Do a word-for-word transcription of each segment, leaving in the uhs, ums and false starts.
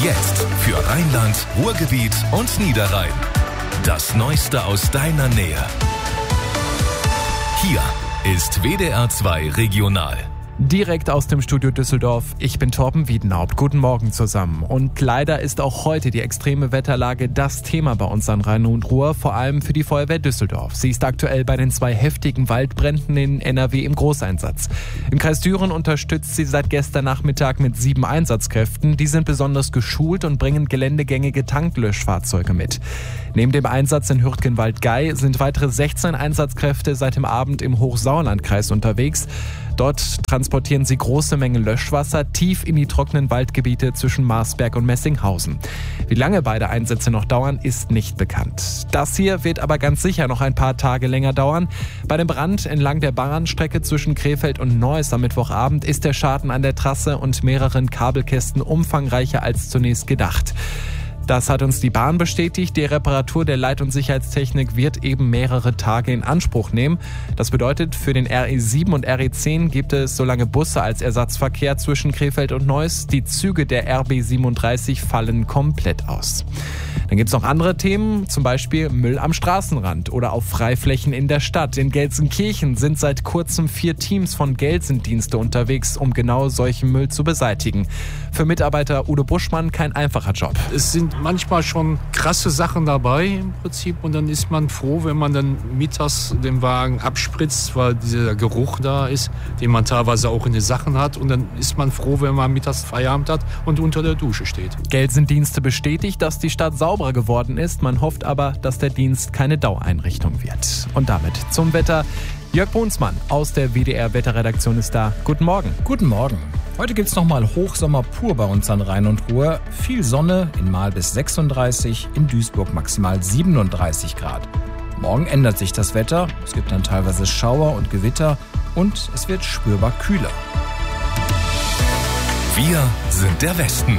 Jetzt für Rheinland, Ruhrgebiet und Niederrhein. Das Neueste aus deiner Nähe. Hier ist W D R zwei Regional. Direkt aus dem Studio Düsseldorf, ich bin Torben Wiedenhaupt. Guten Morgen zusammen. Und leider ist auch heute die extreme Wetterlage das Thema bei uns an Rhein und Ruhr, vor allem für die Feuerwehr Düsseldorf. Sie ist aktuell bei den zwei heftigen Waldbränden in N R W im Großeinsatz. Im Kreis Düren unterstützt sie seit gestern Nachmittag mit sieben Einsatzkräften. Die sind besonders geschult und bringen geländegängige Tanklöschfahrzeuge mit. Neben dem Einsatz in Hürtgenwald-Gey sind weitere sechzehn Einsatzkräfte seit dem Abend im Hochsauerlandkreis unterwegs. Dort transportieren sie große Mengen Löschwasser tief in die trockenen Waldgebiete zwischen Marsberg und Messinghausen. Wie lange beide Einsätze noch dauern, ist nicht bekannt. Das hier wird aber ganz sicher noch ein paar Tage länger dauern. Bei dem Brand entlang der Bahnstrecke zwischen Krefeld und Neuss am Mittwochabend ist der Schaden an der Trasse und mehreren Kabelkästen umfangreicher als zunächst gedacht. Das hat uns die Bahn bestätigt. Die Reparatur der Leit- und Sicherheitstechnik wird eben mehrere Tage in Anspruch nehmen. Das bedeutet, für den R E sieben und R E zehn gibt es so lange Busse als Ersatzverkehr zwischen Krefeld und Neuss. Die Züge der R B siebenunddreißig fallen komplett aus. Dann gibt es noch andere Themen, zum Beispiel Müll am Straßenrand oder auf Freiflächen in der Stadt. In Gelsenkirchen sind seit kurzem vier Teams von Gelsendienste unterwegs, um genau solchen Müll zu beseitigen. Für Mitarbeiter Udo Buschmann kein einfacher Job. Es sind manchmal schon krasse Sachen dabei im Prinzip und dann ist man froh, wenn man dann mittags den Wagen abspritzt, weil dieser Geruch da ist, den man teilweise auch in den Sachen hat, und dann ist man froh, wenn man mittags Feierabend hat und unter der Dusche steht. Gelsendienste bestätigt, dass die Stadt sauberer geworden ist. Man hofft aber, dass der Dienst keine Dauereinrichtung wird. Und damit zum Wetter. Jörg Brunsmann aus der W D R-Wetterredaktion ist da. Guten Morgen. Guten Morgen. Heute gibt's nochmal Hochsommer pur bei uns an Rhein und Ruhr. Viel Sonne, in Mahl bis sechsunddreißig, in Duisburg maximal siebenunddreißig Grad. Morgen ändert sich das Wetter. Es gibt dann teilweise Schauer und Gewitter und es wird spürbar kühler. Wir sind der Westen.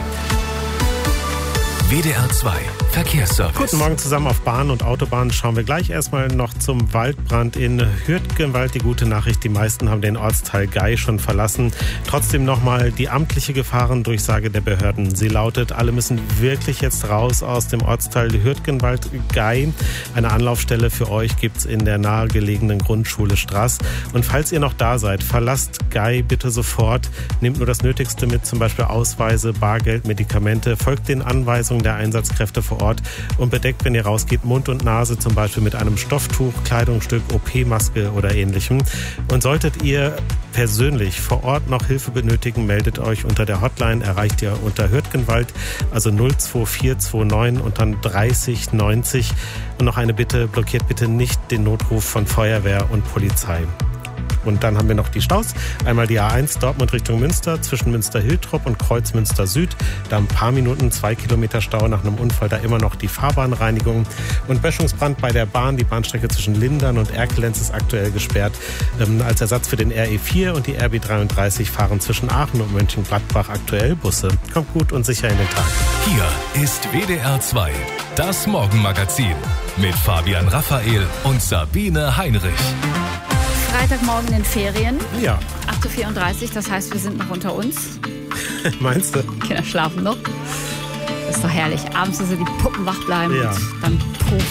W D R zwei Verkehrsservice. Guten Morgen zusammen. Auf Bahn und Autobahn schauen wir gleich erstmal noch zum Waldbrand in Hürtgenwald. Die gute Nachricht, die meisten haben den Ortsteil Gey schon verlassen. Trotzdem nochmal die amtliche Gefahrendurchsage der Behörden. Sie lautet, alle müssen wirklich jetzt raus aus dem Ortsteil Hürtgenwald-Gey. Eine Anlaufstelle für euch gibt's in der nahegelegenen Grundschule Straß. Und falls ihr noch da seid, verlasst Gey bitte sofort. Nehmt nur das Nötigste mit, zum Beispiel Ausweise, Bargeld, Medikamente. Folgt den Anweisungen der Einsatzkräfte vor Ort und bedeckt, wenn ihr rausgeht, Mund und Nase zum Beispiel mit einem Stofftuch, Kleidungsstück, O P-Maske oder ähnlichem. Und solltet ihr persönlich vor Ort noch Hilfe benötigen, meldet euch unter der Hotline, erreicht ihr unter Hürtgenwald, also null zwei vier zwei neun und dann dreißig neunzig. Und noch eine Bitte, blockiert bitte nicht den Notruf von Feuerwehr und Polizei. Und dann haben wir noch die Staus. Einmal die A eins Dortmund Richtung Münster zwischen Münster-Hiltrop und Kreuzmünster Süd. Da ein paar Minuten, zwei Kilometer Stau nach einem Unfall. Da immer noch die Fahrbahnreinigung. Und Böschungsbrand bei der Bahn. Die Bahnstrecke zwischen Lindern und Erkelenz ist aktuell gesperrt. Ähm, als Ersatz für den R E vier und die R B dreiunddreißig fahren zwischen Aachen und Mönchengladbach aktuell Busse. Kommt gut und sicher in den Tag. Hier ist W D R zwei, das Morgenmagazin mit Fabian Raphael und Sabine Heinrich. Freitagmorgen in den Ferien. Ja. acht Uhr vierunddreißig, das heißt, wir sind noch unter uns. Meinst du? Kinder schlafen noch. Das ist doch herrlich. Abends, dass die Puppen wach bleiben Ja. und dann Pro